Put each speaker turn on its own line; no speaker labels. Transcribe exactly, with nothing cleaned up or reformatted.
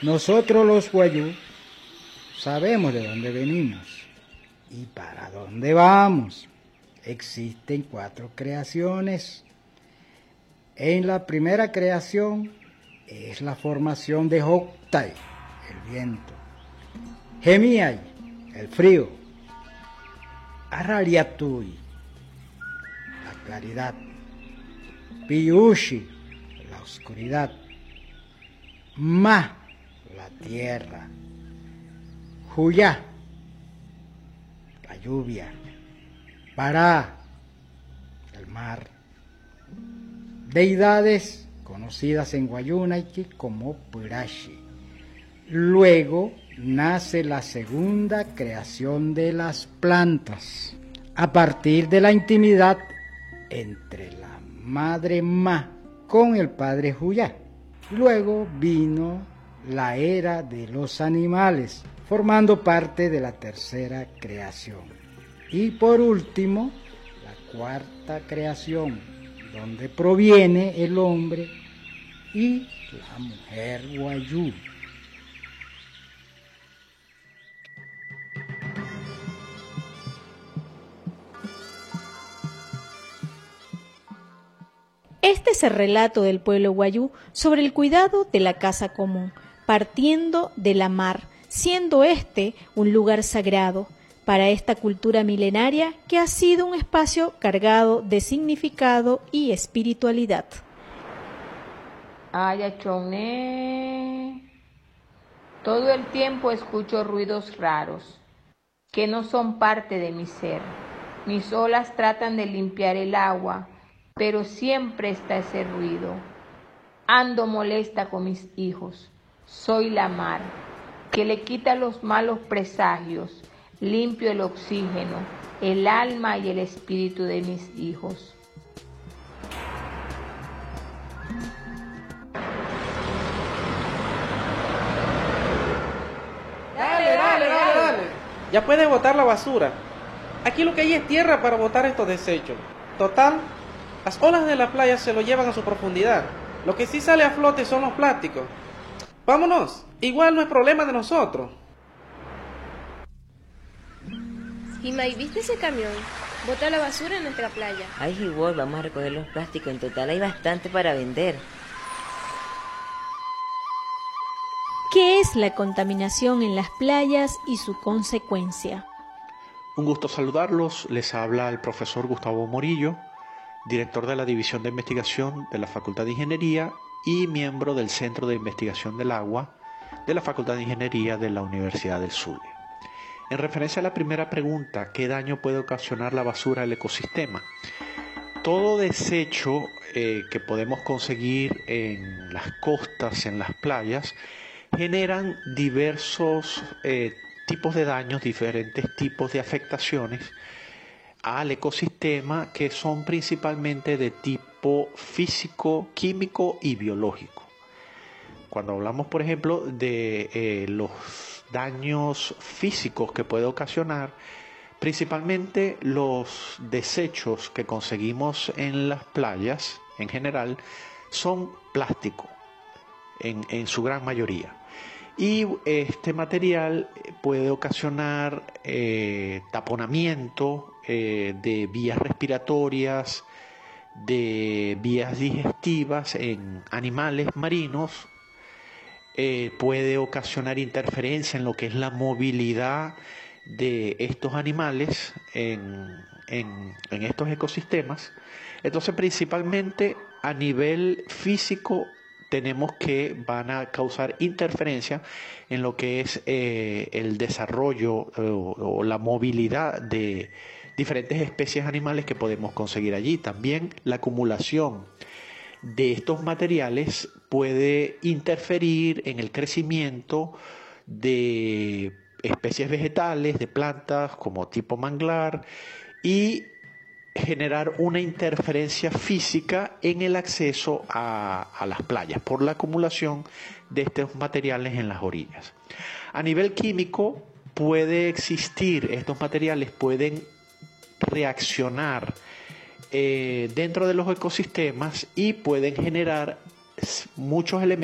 Nosotros los Wayuu sabemos de dónde venimos y para dónde vamos. Existen cuatro creaciones. En la primera creación es la formación de Hoktay, el viento, Gemiay, el frío, Araliatui, la claridad, Piyushi, la oscuridad, Ma, la tierra, Huyá, la lluvia, Pará, el mar. Deidades conocidas en Wayuunaiki como Purashi. Luego nace la segunda creación de las plantas, a partir de la intimidad entre la madre Ma con el padre Huyá. Luego vino la era de los animales, formando parte de la tercera creación. Y por último, la cuarta creación, donde proviene el hombre y la mujer Wayuu.
Este es el relato del pueblo Wayuu sobre el cuidado de la casa común, partiendo de la mar, siendo este un lugar sagrado para esta cultura milenaria que ha sido un espacio cargado de significado y espiritualidad.
Ayachoné. Todo el tiempo escucho ruidos raros que no son parte de mi ser. Mis olas tratan de limpiar el agua, pero siempre está ese ruido. Ando molesta con mis hijos. Soy la mar, que le quita los malos presagios. Limpio el oxígeno, el alma y el espíritu de mis hijos.
Dale, dale, dale, dale. Ya puedes botar la basura. Aquí lo que hay es tierra para botar estos desechos. Total, las olas de la playa se lo llevan a su profundidad. Lo que sí sale a flote son los plásticos. Vámonos, igual no es problema de nosotros.
Imai, ¿viste ese camión? Bota la basura en nuestra playa.
Ay, igual, vamos a recoger los plásticos. En total hay bastante para vender.
¿Qué es la contaminación en las playas y su consecuencia?
Un gusto saludarlos. Les habla el profesor Gustavo Morillo, director de la División de Investigación de la Facultad de Ingeniería y miembro del Centro de Investigación del Agua de la Facultad de Ingeniería de la Universidad del Zulia. En referencia a la primera pregunta, ¿qué daño puede ocasionar la basura al ecosistema? Todo desecho eh, que podemos conseguir en las costas, en las playas, generan diversos eh, tipos de daños, diferentes tipos de afectaciones al ecosistema que son principalmente de tipo físico, químico y biológico. Cuando hablamos, por ejemplo, de eh, los daños físicos que puede ocasionar, principalmente los desechos que conseguimos en las playas en general son plástico en, en su gran mayoría, y este material puede ocasionar eh, taponamiento eh, de vías respiratorias, de vías digestivas en animales marinos. Eh, puede ocasionar interferencia en lo que es la movilidad de estos animales en, en, en estos ecosistemas. Entonces, principalmente a nivel físico, tenemos que van a causar interferencia en lo que es eh, el desarrollo eh, o la movilidad de diferentes especies animales que podemos conseguir allí. También la acumulación de estos materiales puede interferir en el crecimiento de especies vegetales, de plantas como tipo manglar, y generar una interferencia física en el acceso a, a las playas por la acumulación de estos materiales en las orillas. A nivel químico puede existir, estos materiales pueden reaccionar eh, dentro de los ecosistemas y pueden generar muchos elementos